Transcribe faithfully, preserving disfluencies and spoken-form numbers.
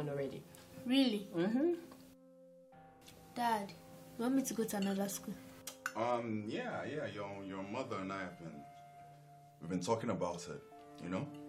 one already. Really? Mm-hmm. Dad, you want me to go to another school? Um, yeah, yeah. Your your mother and I have been we've been talking about it. You know.